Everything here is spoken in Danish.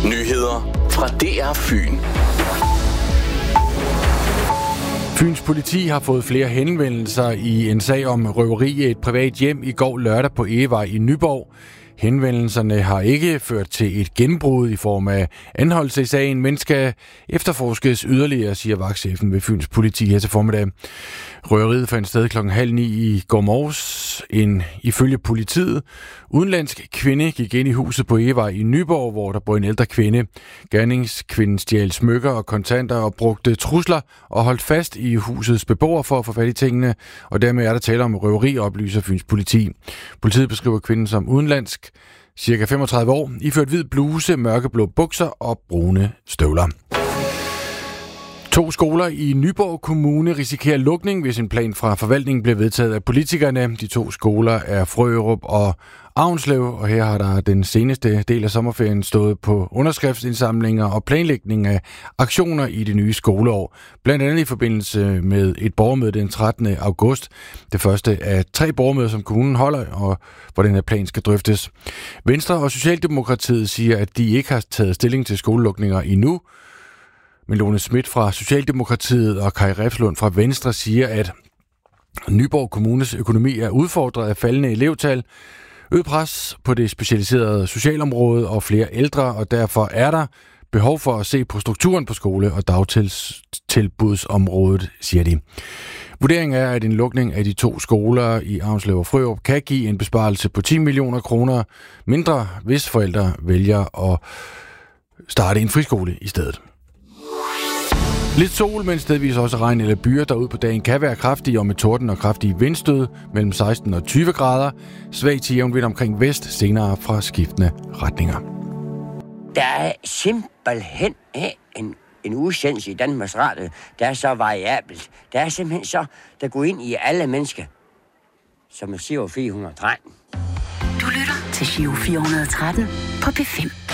Nyheder fra DR Fyn. Fyns politi har fået flere henvendelser i en sag om røveri i et privat hjem i går lørdag på Egevej i Nyborg. Henvendelserne har ikke ført til et gennembrud i form af anholdelse i sagen, men skal efterforskes yderligere, siger vagtchefen ved Fyns politi her til formiddag. Røveriet fandt sted 8:30 i går morges. En ifølge politiet udenlandsk kvinde gik ind i huset på Egevej i Nyborg, hvor der bor en ældre kvinde. Gerningskvinden stjal smykker og kontanter og brugte trusler og holdt fast i husets beboere for at få fat i tingene, og dermed er der tale om røveri, oplyser Fyns politi. Politiet beskriver kvinden som udenlandsk, cirka 35 år, iført hvid bluse, mørkeblå bukser og brune støvler. 2 skoler i Nyborg Kommune risikerer lukning, hvis en plan fra forvaltningen bliver vedtaget af politikerne. De 2 skoler er Frørup og Avnslev, og her har der den seneste del af sommerferien stået på underskriftsindsamlinger og planlægning af aktioner i det nye skoleår. Blandt andet i forbindelse med et borgermøde den 13. august. Det første af 3 borgermøder, som kommunen holder, og hvor den her plan skal drøftes. Venstre og Socialdemokratiet siger, at de ikke har taget stilling til skolelukninger endnu. Men Lone Schmidt fra Socialdemokratiet og Kai Refslund fra Venstre siger, at Nyborg Kommunes økonomi er udfordret af faldende elevtal, øget pres på det specialiserede socialområde og flere ældre, og derfor er der behov for at se på strukturen på skole- og dagtilbudsområdet, siger de. Vurderingen er, at en lukning af de 2 skoler i Avnslev og Frørup kan give en besparelse på 10 millioner kroner mindre, hvis forældre vælger at starte en friskole i stedet. Lidt sol, men stedvis også regn eller byer, der ud på dagen kan være kraftige og med torden og kraftige vindstød mellem 16 og 20 grader. Svag til jævn vind omkring vest, senere fra skiftende retninger. Der er simpelthen en udsendelse i Danmarks Radio, der er så variabelt. Der er simpelthen så, der går ind i alle mennesker, som er Giro 413. Du lytter til Giro 413 på P5.